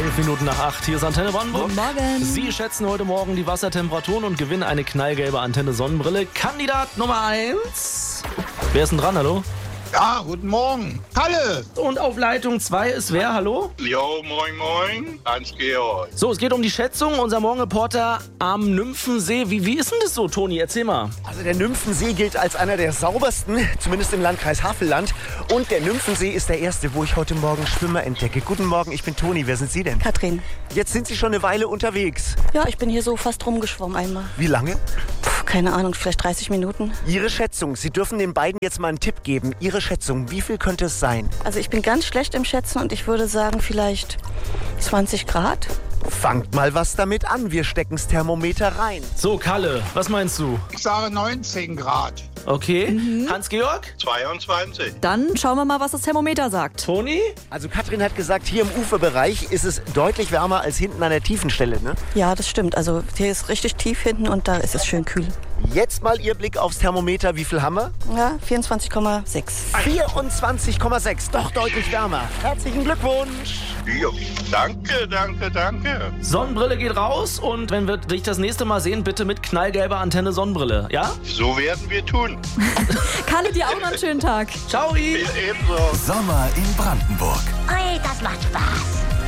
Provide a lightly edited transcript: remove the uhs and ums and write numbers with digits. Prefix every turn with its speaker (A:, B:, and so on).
A: 5 Minuten nach 8. Hier ist Antenne Brandenburg.
B: Guten Morgen.
A: Sie schätzen heute Morgen die Wassertemperaturen und gewinnen eine knallgelbe Antenne Sonnenbrille. Kandidat Nummer 1. Wer ist denn dran, hallo?
C: Ja, guten Morgen. Kalle.
A: Und auf Leitung 2 ist wer, hallo?
D: Jo, moin moin, Hans-Georg.
A: So, es geht um die Schätzung. Unser Morgenreporter am Nymphensee. Wie ist denn das so, Toni? Erzähl mal.
E: Also der Nymphensee gilt als einer der saubersten, zumindest im Landkreis Havelland. Und der Nymphensee ist der erste, wo ich heute Morgen Schwimmer entdecke. Guten Morgen, ich bin Toni. Wer sind Sie denn?
B: Katrin.
E: Jetzt sind Sie schon eine Weile unterwegs.
B: Ja, ich bin hier so fast rumgeschwommen einmal.
E: Wie lange?
B: Keine Ahnung, vielleicht 30 Minuten.
E: Ihre Schätzung. Sie dürfen den beiden jetzt mal einen Tipp geben. Ihre Schätzung, wie viel könnte es sein?
B: Also ich bin ganz schlecht im Schätzen und ich würde sagen vielleicht 20 Grad.
E: Fangt mal was damit an. Wir stecken's Thermometer rein.
A: So, Kalle, was meinst du?
C: Ich sage 19 Grad.
A: Okay. Hans-Georg?
D: 22.
F: Dann schauen wir mal, was das Thermometer sagt.
A: Toni?
E: Also Katrin hat gesagt, hier im Uferbereich ist es deutlich wärmer als hinten an der tiefen Stelle, ne?
B: Ja, das stimmt. Also hier ist richtig tief hinten und da ist es schön kühl.
E: Jetzt mal Ihr Blick aufs Thermometer. Wie viel haben wir?
B: Ja, 24,6.
E: 24,6. Doch deutlich wärmer. Herzlichen Glückwunsch.
D: Jo, danke.
A: Sonnenbrille geht raus und wenn wir dich das nächste Mal sehen, bitte mit knallgelber Antenne Sonnenbrille, ja?
D: So werden wir tun.
F: Kalle, dir auch noch einen schönen Tag.
A: Ciao!
D: Ebenso.
G: Sommer in Brandenburg.
H: Ui, das macht Spaß.